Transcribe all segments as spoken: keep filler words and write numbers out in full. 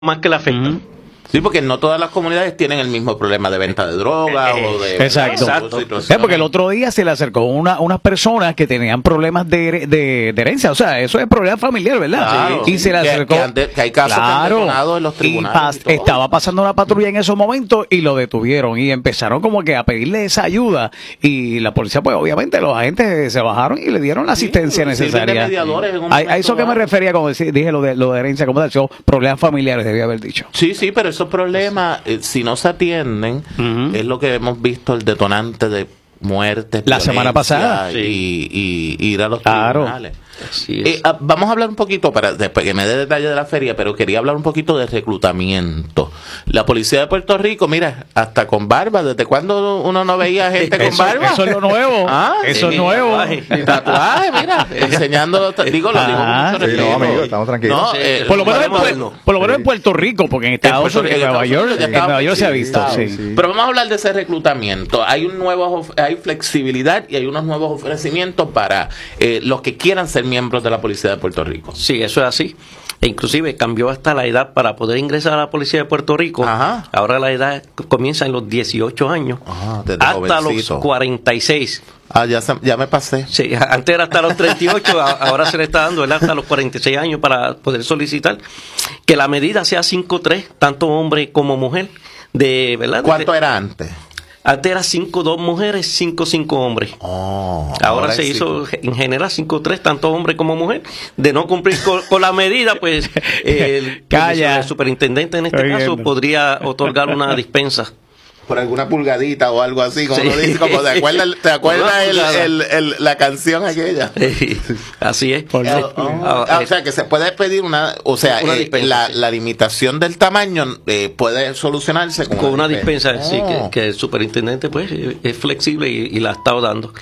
más que le afectan. Uh-huh. Sí, porque no todas las comunidades tienen el mismo problema de venta de drogas eh, o de... Exacto. exacto. Porque el otro día se le acercó una, unas personas que tenían problemas de, de, de herencia. O sea, eso es problema familiar, ¿verdad? Claro. Y se le acercó... Que, que, que hay casos claro, que han detonado en los tribunales. Y, pas, y estaba pasando una patrulla en esos momentos y lo detuvieron. Y empezaron como que a pedirle esa ayuda. Y la policía, pues obviamente, los agentes se bajaron y le dieron la asistencia sí, necesaria. A, a eso que me refería cuando dije lo de, lo de herencia, como tal, problemas familiares, debía haber dicho. Sí, sí, pero esos problemas, eh, si no se atienden, uh-huh. es lo que hemos visto, el detonante de muertes, la semana pasada y, sí. y, y ir a los claro. tribunales. Eh, ah, vamos a hablar un poquito, para después que me dé detalle de la feria, pero quería hablar un poquito de reclutamiento. La policía de Puerto Rico, mira, hasta con barba, ¿desde cuándo uno no veía gente con eso, barba? Eso es lo nuevo. ¿Ah? Eso sí, es nuevo. Tatuaje, tatuaje mira, enseñando, digo, lo digo ah, con mucho sí, no, amigo, estamos tranquilos. No, eh, por lo menos en, Puerto, por lo menos en Puerto Rico, porque en Estados Unidos, en Nueva York, en Nueva York se ha visto. Sí. Sí. Pero vamos a hablar de ese reclutamiento. Hay un nuevo, hay flexibilidad y hay unos nuevos ofrecimientos para eh, los que quieran ser miembros de la policía de Puerto Rico. Sí, eso es así. E inclusive cambió hasta la edad para poder ingresar a la policía de Puerto Rico. Ajá. Ahora la edad comienza en los dieciocho años. Ajá, desde hasta jovencito. Los cuarenta y seis. Ah, ya, se, ya me pasé. Sí, antes era hasta los treinta y ocho, ahora se le está dando ¿verdad? Hasta los cuarenta y seis años para poder solicitar que la medida sea cinco tres, tanto hombre como mujer. De, ¿verdad? ¿Cuánto de, era antes? Antes era cinco dos mujeres, cinco cinco hombres. Oh, ahora, ahora se sí. hizo en general cinco tres, tanto hombre como mujer. De no cumplir con, con la medida, pues el, el superintendente en este Estoy caso viendo. podría otorgar una dispensa. Por alguna pulgadita o algo así, como sí. lo dice, como te acuerdas, ¿te acuerdas el, el, el, la canción aquella? Sí, así es. Oh, oh. Ah, o sea, que se puede pedir una, o sea, una eh, dispensa, la, sí. la limitación del tamaño eh, puede solucionarse con, con una dispensa. dispensa, Oh. sí, que, que el superintendente pues es flexible y, y la ha estado dando.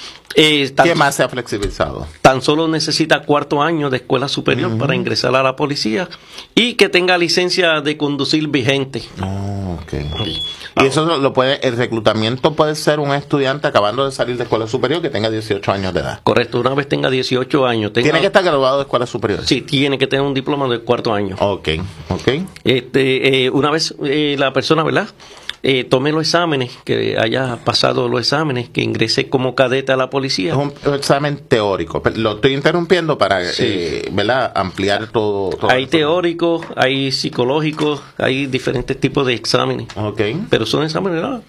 Eh, tan, ¿Qué más se ha flexibilizado? Tan solo necesita cuarto año de escuela superior uh-huh. para ingresar a la policía y que tenga licencia de conducir vigente. Oh, okay. Y eso lo puede, el reclutamiento puede ser un estudiante acabando de salir de escuela superior que tenga dieciocho años de edad. Correcto, una vez tenga dieciocho años. Tenga, ¿Tiene que estar graduado de escuela superior? Sí, tiene que tener un diploma de cuarto año. Ok, ok. Este, eh, una vez eh, la persona, ¿verdad? Eh, tome los exámenes, que haya pasado los exámenes, que ingrese como cadete a la policía. Es un, un examen teórico. Lo estoy interrumpiendo para sí. eh, ¿verdad? ampliar todo. todo hay teóricos, hay psicológicos, hay diferentes tipos de exámenes. Okay. Pero son exámenes ¿verdad?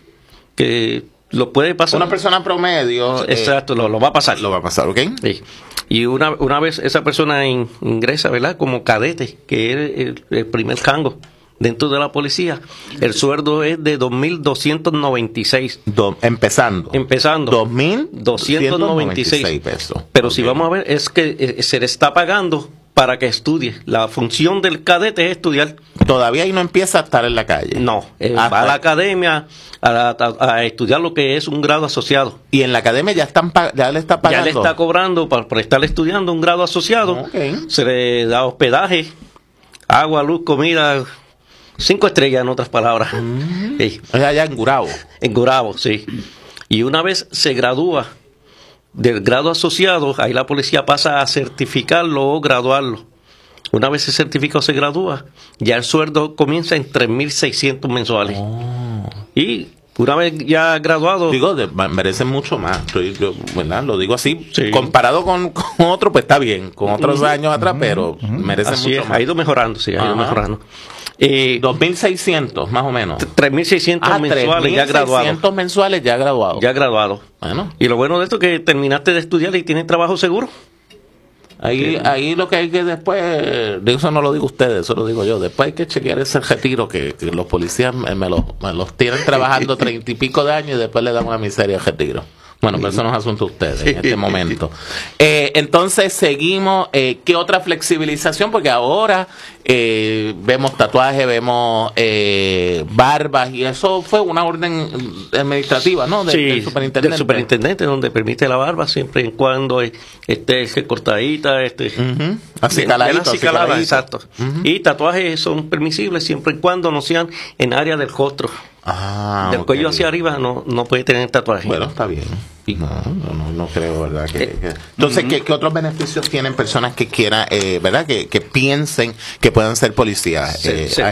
Que lo puede pasar. Una persona promedio. Exacto, eh, lo, lo va a pasar. Lo va a pasar, ¿ok? Sí. Y una, una vez esa persona in, ingresa, ¿verdad? Como cadete, que es el, el primer rango dentro de la policía, el sueldo es de dos mil doscientos noventa y seis. Do, empezando. Empezando. dos mil doscientos noventa y seis pesos. Pero okay. si vamos a ver, es que eh, se le está pagando para que estudie. La función del cadete es estudiar. Todavía ahí no empieza a estar en la calle. No, eh, va a la academia a, a, a estudiar lo que es un grado asociado. Y en la academia ya están ya le está pagando. Ya le está cobrando para, por estar estudiando un grado asociado. Okay. Se le da hospedaje, agua, luz, comida. Cinco estrellas, en otras palabras. Mm. Sí. Es allá en Gurabo. En Gurabo, sí. Y una vez se gradúa del grado asociado, ahí la policía pasa a certificarlo o graduarlo. Una vez se certifica o se gradúa, ya el sueldo comienza en tres mil seiscientos mensuales. Oh. Y una vez ya graduado... Digo, de, merecen mucho más. Estoy, yo, ¿verdad? Lo digo así. Sí. Comparado con, con otro, pues está bien. Con otros uh-huh. años atrás, uh-huh. pero uh-huh. merecen así mucho es, más. Ha ido mejorando, sí, ha ido Ajá. mejorando. Eh, dos mil seiscientos, más o menos. tres mil seiscientos ah, mensuales ya graduados. tres mil seiscientos mensuales ya graduados. Ya graduados. Bueno. Y lo bueno de esto es que terminaste de estudiar y tienes trabajo seguro. Ahí, ahí lo que hay que después, de eso no lo digo ustedes, eso lo digo yo, después hay que chequear ese retiro que, que los policías me, me, los, me los tienen trabajando treinta y pico de años y después le dan una miseria de retiro. Bueno, pero eso no es asunto de ustedes en este momento. Eh, entonces, seguimos. Eh, ¿Qué otra flexibilización? Porque ahora eh, vemos tatuajes, vemos eh, barbas, y eso fue una orden administrativa, ¿no? De, sí, del superintendente. Del superintendente, donde permite la barba siempre y cuando esté cortadita, este, uh-huh. así caladito, así calada, exacto. Uh-huh. Y tatuajes son permisibles siempre y cuando no sean en área del rostro. Ah, del okay. cuello hacia arriba no, no puede tener tatuaje. Bueno, está bien. No, no, no creo, ¿verdad? Que, que... Entonces, ¿qué, ¿qué otros beneficios tienen personas que quieran, eh, ¿verdad? Que, que piensen que puedan ser policías? Se, Eh, se,